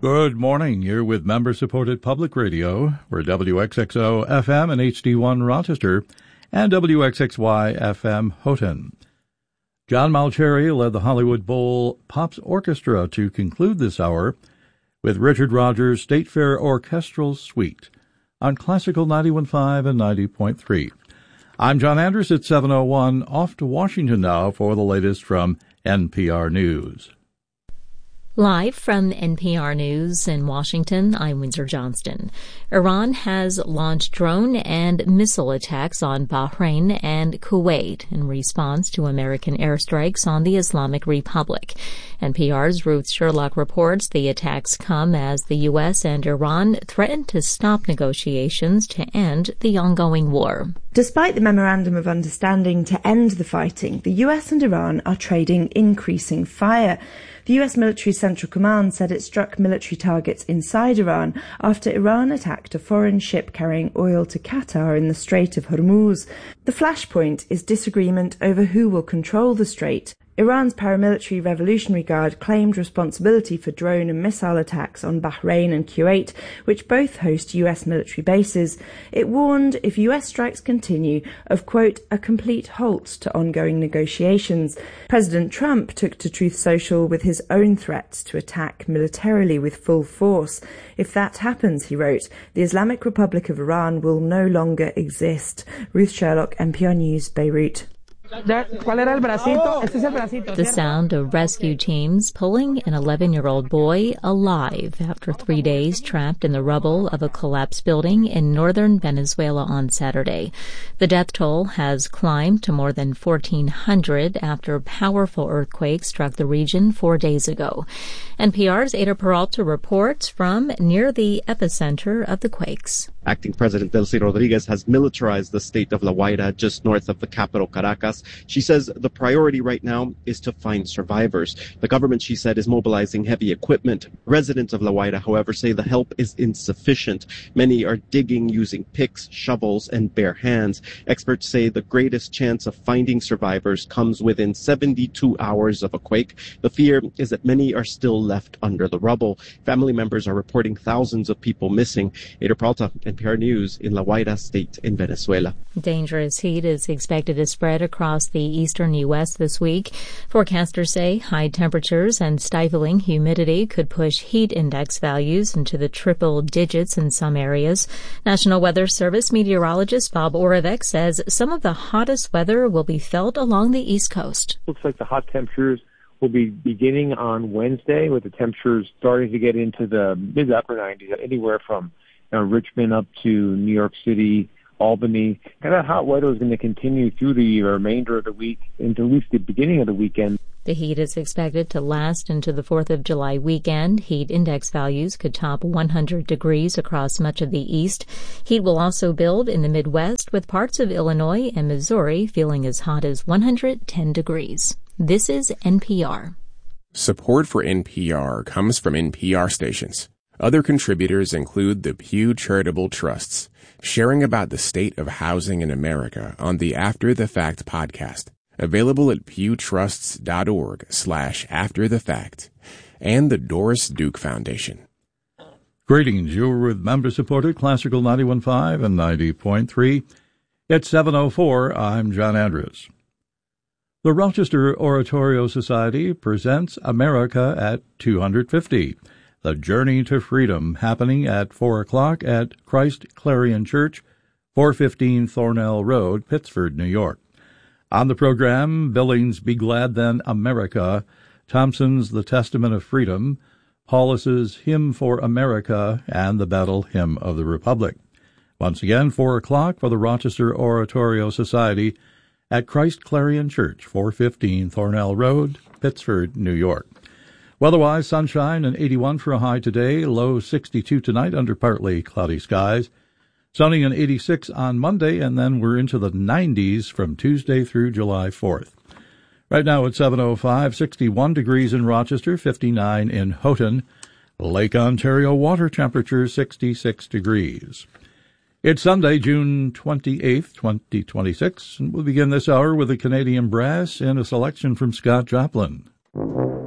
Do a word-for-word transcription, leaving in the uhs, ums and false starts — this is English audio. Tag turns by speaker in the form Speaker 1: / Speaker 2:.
Speaker 1: Good morning. You're with member-supported public radio. We're W X X O F M and H D one Rochester and W X X Y F M Houghton. John Malcheri led the Hollywood Bowl Pops Orchestra to conclude this hour with Richard Rodgers' State Fair Orchestral Suite on Classical ninety-one point five and ninety point three. I'm John Andrus at seven oh one, off to Washington now for the latest from N P R News.
Speaker 2: Live from N P R News in Washington, I'm Windsor Johnston. Iran has launched drone and missile attacks on Bahrain and Kuwait in response to American airstrikes on the Islamic Republic. N P R's Ruth Sherlock reports the attacks come as the U S and Iran threaten to stop negotiations to end the ongoing war.
Speaker 3: Despite the Memorandum of Understanding to end the fighting, the U S and Iran are trading increasing fire. The U S military Central Command said it struck military targets inside Iran after Iran attacked a foreign ship carrying oil to Qatar in the Strait of Hormuz. The flashpoint is disagreement over who will control the strait. Iran's paramilitary Revolutionary Guard claimed responsibility for drone and missile attacks on Bahrain and Kuwait, which both host U S military bases. It warned if U S strikes continue of, quote, a complete halt to ongoing negotiations. President Trump took to Truth Social with his own threats to attack militarily with full force. If that happens, he wrote, the Islamic Republic of Iran will no longer exist. Ruth Sherlock, N P R News, Beirut.
Speaker 2: The sound of rescue teams pulling an eleven-year-old boy alive after three days trapped in the rubble of a collapsed building in northern Venezuela on Saturday. The death toll has climbed to more than fourteen hundred after a powerful earthquake struck the region four days ago. N P R's Ada Peralta reports from near the epicenter of the quakes.
Speaker 4: Acting President Delcy Rodriguez has militarized the state of La Guaira, just north of the capital, Caracas. She says the priority right now is to find survivors. The government, she said, is mobilizing heavy equipment. Residents of La Guaira, however, say the help is insufficient. Many are digging using picks, shovels, and bare hands. Experts say the greatest chance of finding survivors comes within seventy-two hours of a quake. The fear is that many are still left under the rubble. Family members are reporting thousands of people missing. Ada Peralta, N P R News in La Guaira State in Venezuela.
Speaker 2: Dangerous heat is expected to spread across the eastern U S this week. Forecasters say high temperatures and stifling humidity could push heat index values into the triple digits in some areas. National Weather Service meteorologist Bob Oravec says some of the hottest weather will be felt along the East Coast.
Speaker 5: Looks like the hot temperatures will be beginning on Wednesday, with the temperatures starting to get into the mid upper nineties, anywhere from you know, Richmond up to New York City, Albany. And that hot weather is going to continue through the remainder of the week into at least the beginning of the weekend.
Speaker 2: The heat is expected to last into the fourth of July weekend. Heat index values could top one hundred degrees across much of the east. Heat will also build in the Midwest, with parts of Illinois and Missouri feeling as hot as one hundred ten degrees. This is N P R.
Speaker 6: Support for N P R comes from N P R stations. Other contributors include the Pew Charitable Trusts, sharing about the state of housing in America on the After the Fact podcast, available at pewtrusts.org slash after the fact, and the Doris Duke Foundation.
Speaker 1: Greetings. You're with member-supported Classical ninety-one point five and ninety point three. It's seven oh four. I'm John Andrus. The Rochester Oratorio Society presents America at two hundred fifty. The Journey to Freedom, happening at four o'clock at Christ Clarion Church, four fifteen Thornell Road, Pittsford, New York. On the program, Billings' Be Glad Then America, Thompson's The Testament of Freedom, Paulus's Hymn for America, and the Battle Hymn of the Republic. Once again, four o'clock for the Rochester Oratorio Society at Christ Clarion Church, four fifteen Thornell Road, Pittsford, New York. Weather-wise, sunshine and eighty-one for a high today, low sixty-two tonight under partly cloudy skies. Sunny and eighty-six on Monday, and then we're into the nineties from Tuesday through July fourth. Right now at seven oh five, sixty-one degrees in Rochester, fifty-nine in Houghton. Lake Ontario water temperature sixty-six degrees. It's Sunday, June twenty-eighth, twenty twenty-six, and we'll begin this hour with the Canadian Brass and a selection from Scott Joplin.